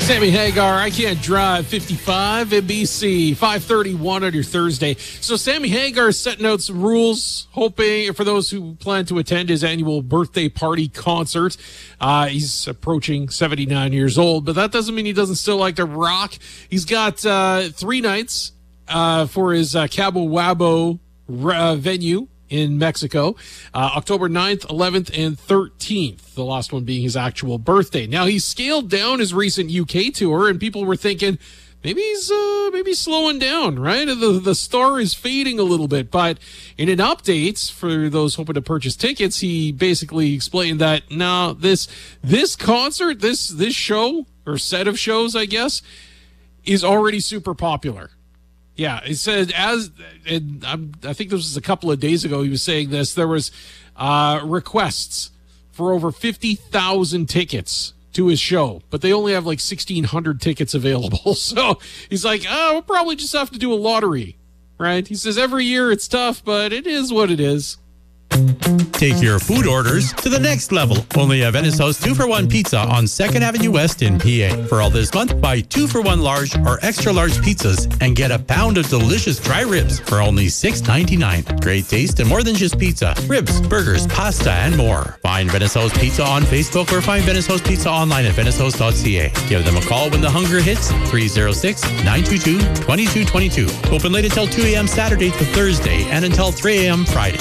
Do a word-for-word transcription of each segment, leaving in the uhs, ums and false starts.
Sammy Hagar, I Can't Drive, fifty-five, N B C, five thirty-one on your Thursday. So Sammy Hagar is setting out some rules, hoping for those who plan to attend his annual birthday party concert. Uh, he's approaching seventy-nine years old, but that doesn't mean he doesn't still like to rock. He's got uh, three nights uh, for his uh, Cabo Wabo uh, venue in Mexico, uh, October ninth, eleventh, and thirteenth, the last one being his actual birthday. Now, he's scaled down his recent U K tour, and people were thinking, maybe he's uh, maybe slowing down, right? The, the star is fading a little bit, but in an update for those hoping to purchase tickets, he basically explained that, no, this this concert, this this show, or set of shows, I guess, is already super popular. Yeah, he said, as, and I'm, I think this was a couple of days ago, he was saying this, there was uh, requests for over fifty thousand tickets to his show, but they only have like sixteen hundred tickets available. So he's like, oh, we'll probably just have to do a lottery, right? He says, every year it's tough, but it is what it is. Take your food orders to the next level. Only at Venice House two for one Pizza on second Avenue West in P A. For all this month, buy two for one large or extra large pizzas and get a pound of delicious dry ribs for only six ninety-nine. Great taste and more than just pizza. Ribs, burgers, pasta, and more. Find Venice House Pizza on Facebook or find Venice House Pizza online at venice house dot c a. Give them a call when the hunger hits, three oh six, nine two two, two two two two. Open late until two a.m. Saturday to Thursday and until three a.m. Friday.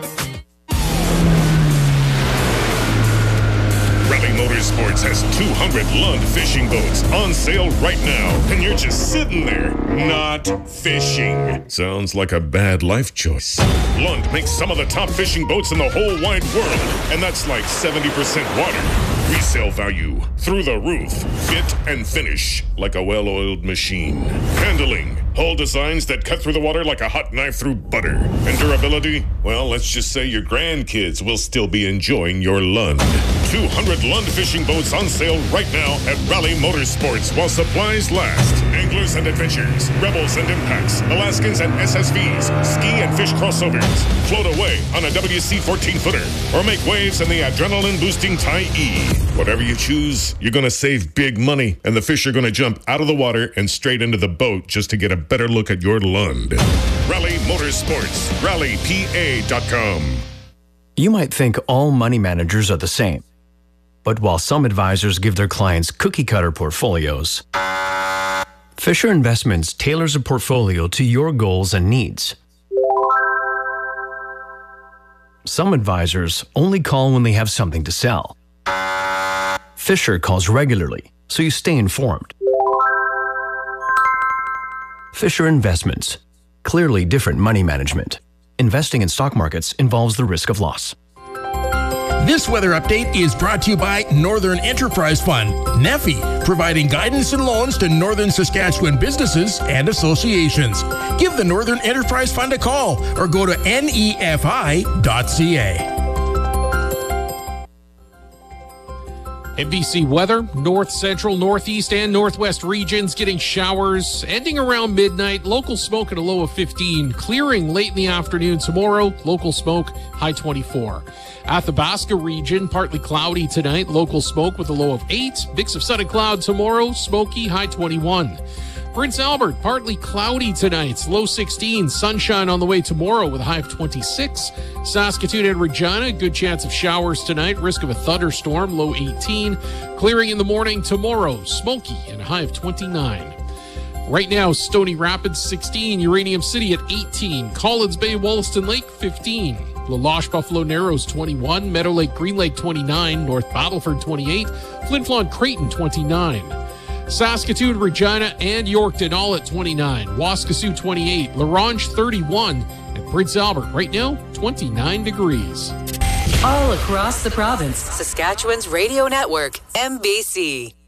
Motorsports has two hundred Lund fishing boats on sale right now, and you're just sitting there, not fishing. Sounds like a bad life choice. Lund makes some of the top fishing boats in the whole wide world, and that's like seventy percent water. Resale value through the roof. Fit and finish like a well-oiled machine. Handling, hull designs that cut through the water like a hot knife through butter. And durability, well, let's just say your grandkids will still be enjoying your Lund. two hundred Lund fishing boats on sale right now at Rally Motorsports while supplies last. Anglers and adventures, Rebels and Impacts, Alaskans and S S Vs, ski and fish crossovers. Float away on a W C fourteen footer or make waves in the adrenaline-boosting Tyee. Whatever you choose, you're going to save big money, and the fish are going to jump out of the water and straight into the boat just to get a better look at your Lund. Rally Motorsports, rally p a dot com. You might think all money managers are the same. But while some advisors give their clients cookie-cutter portfolios, Fisher Investments tailors a portfolio to your goals and needs. Some advisors only call when they have something to sell. Fisher calls regularly, so you stay informed. Fisher Investments. Clearly different money management. Investing in stock markets involves the risk of loss. This weather update is brought to you by Northern Enterprise Fund, N E F I, providing guidance and loans to Northern Saskatchewan businesses and associations. Give the Northern Enterprise Fund a call or go to N E F I dot C A. N B C weather, north, central, northeast, and northwest regions getting showers ending around midnight. Local smoke at a low of fifteen. Clearing late in the afternoon tomorrow. Local smoke, high twenty-four. Athabasca region, partly cloudy tonight. Local smoke with a low of eight. Mix of sun and cloud tomorrow. Smoky, high twenty-one. Prince Albert, partly cloudy tonight, low sixteen. Sunshine on the way tomorrow with a high of twenty-six. Saskatoon and Regina, good chance of showers tonight, risk of a thunderstorm, low eighteen. Clearing in the morning tomorrow, smoky and a high of twenty-nine. Right now, Stony Rapids sixteen, Uranium City at eighteen, Collins Bay, Wollaston Lake fifteen, La Loche, Buffalo Narrows twenty-one, Meadow Lake, Green Lake twenty-nine, North Battleford twenty-eight, Flin Flon, Creighton twenty-nine. Saskatoon, Regina, and Yorkton all at twenty-nine. Waskesiu twenty-eight, La Ronge thirty-one, and Prince Albert right now twenty-nine degrees. All across the province, Saskatchewan's radio network, M B C.